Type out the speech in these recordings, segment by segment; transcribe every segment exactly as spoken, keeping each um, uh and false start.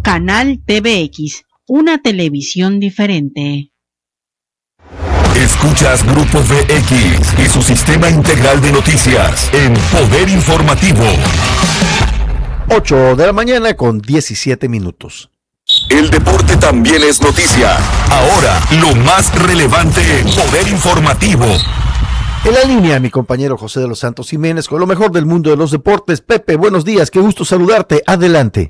Canal T V X, una televisión diferente. Escuchas Grupo V X y su sistema integral de noticias en Poder Informativo. ocho de la mañana con diecisiete minutos. El deporte también es noticia. Ahora, lo más relevante en Poder Informativo. En la línea, mi compañero José de los Santos Jiménez, con lo mejor del mundo de los deportes. Pepe, buenos días, qué gusto saludarte. Adelante.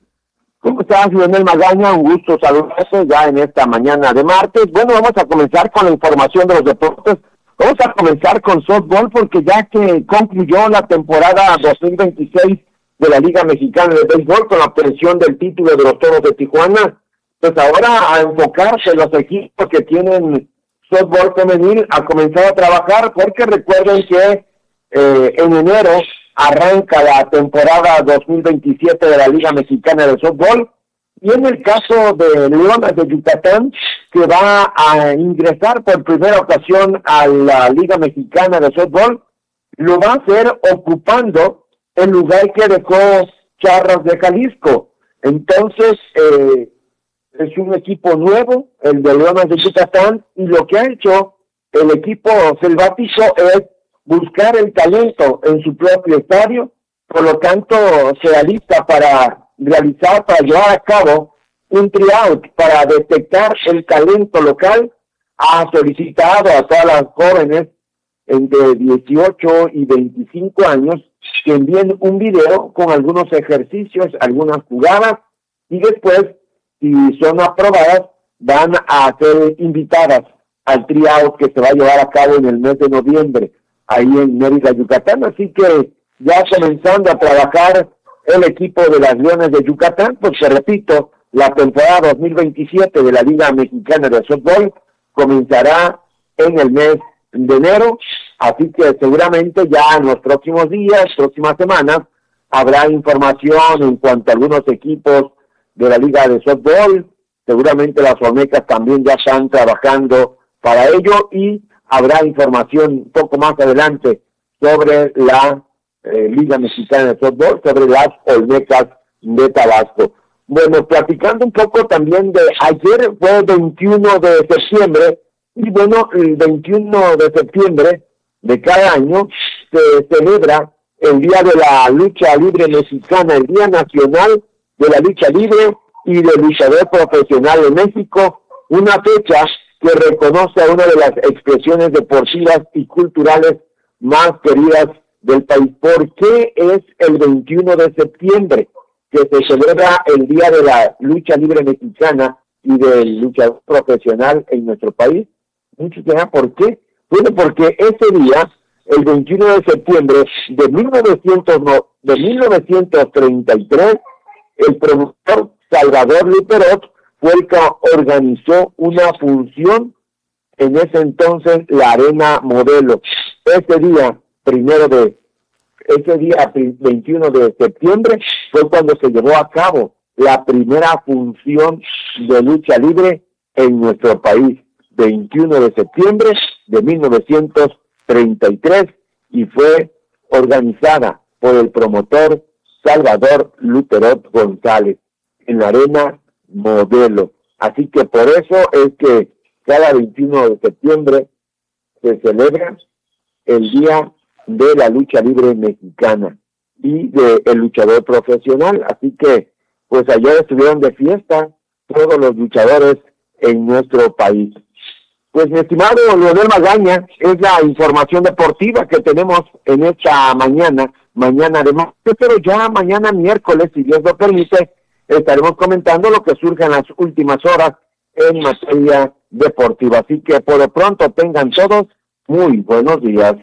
¿Cómo estás, Leonel Magaña? Un gusto saludarte ya en esta mañana de martes. Bueno, vamos a comenzar con la información de los deportes. Vamos a comenzar con softball porque ya que concluyó la temporada dos mil veintiséis de la Liga Mexicana de Béisbol con la obtención del título de los Toros de Tijuana, pues ahora a enfocarse los equipos que tienen softball femenil a comenzar a trabajar, porque recuerden que eh, en enero arranca la temporada dos mil veintisiete de la Liga Mexicana de Softball, y en el caso de Leonas de Yucatán, que va a ingresar por primera ocasión a la Liga Mexicana de Softball, lo va a hacer ocupando el lugar que dejó Charros de Jalisco. Entonces, eh, es un equipo nuevo, el de Leonas de Yucatán, y lo que ha hecho el equipo selvático es buscar el talento en su propio estadio, por lo tanto se alista para realizar, para llevar a cabo un tryout para detectar el talento local. Ha solicitado a todas las jóvenes entre dieciocho y veinticinco años que envíen un video con algunos ejercicios, algunas jugadas, y después, si son aprobadas, van a ser invitadas al tryout que se va a llevar a cabo en el mes de noviembre, ahí en Mérida, Yucatán. Así que ya comenzando a trabajar el equipo de las Leonas de Yucatán, pues te repito, la temporada dos mil veintisiete de la Liga Mexicana de Softball comenzará en el mes de enero, así que seguramente ya en los próximos días, próximas semanas, habrá información en cuanto a algunos equipos de la Liga de Softball. Seguramente las Olmecas también ya están trabajando para ello, y habrá información un poco más adelante sobre la eh, Liga Mexicana de Softball, sobre las Olmecas de Tabasco. Bueno, platicando un poco también de ayer, fue veintiuno de septiembre, y bueno, el veintiuno de septiembre de cada año se celebra el Día de la Lucha Libre Mexicana, el Día Nacional de la Lucha Libre y del Luchador Profesional de México, una fecha que reconoce a una de las expresiones deportivas y culturales más queridas del país. ¿Por qué es el veintiuno de septiembre que se celebra el Día de la Lucha Libre Mexicana y del Luchador Profesional en nuestro país? Muchos dirán, ¿por qué? Bueno, porque ese día, el veintiuno de septiembre de, mil novecientos, de mil novecientos treinta y tres, el productor Salvador Luperot fue el que organizó una función en ese entonces, la Arena Modelo. Ese día, primero de, ese día veintiuno de septiembre, fue cuando se llevó a cabo la primera función de lucha libre en nuestro país, veintiuno de septiembre de mil novecientos treinta y tres, y fue organizada por el promotor Salvador Luperot González en la Arena Modelo. Así que por eso es que cada veintiuno de septiembre se celebra el Día de la Lucha Libre Mexicana y del luchador profesional. Así que pues ayer estuvieron de fiesta todos los luchadores en nuestro país. Pues mi estimado Leonel Magaña, es la información deportiva que tenemos en esta mañana, mañana de martes, pero ya mañana miércoles, si Dios lo permite, estaremos comentando lo que surge en las últimas horas en materia deportiva. Así que por lo pronto tengan todos muy buenos días.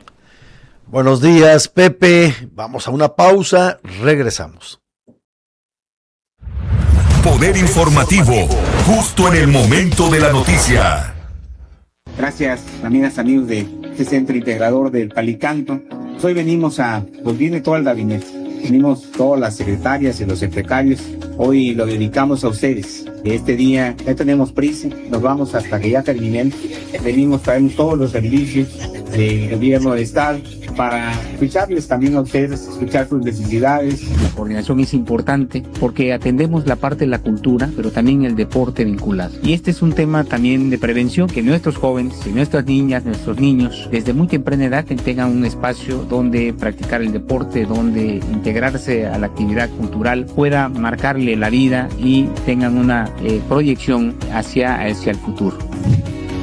Buenos días, Pepe. Vamos a una pausa, regresamos. Poder Informativo, justo en el momento de la noticia. Gracias, amigas, amigos de este centro integrador del Palicanto. Hoy venimos a, pues viene todo el gabinete, venimos todas las secretarias y los secretarios. Hoy lo dedicamos a ustedes. Este día ya tenemos prisa, nos vamos hasta que ya terminen. Venimos, traemos todos los servicios del gobierno de Estado para escucharles también a ustedes, escuchar sus necesidades. La coordinación es importante porque atendemos la parte de la cultura, pero también el deporte vinculado. Y este es un tema también de prevención, que nuestros jóvenes, y nuestras niñas, nuestros niños, desde muy temprana edad tengan un espacio donde practicar el deporte, donde integrarse a la actividad cultural, pueda marcarle la vida y tengan una eh, proyección hacia, hacia el futuro.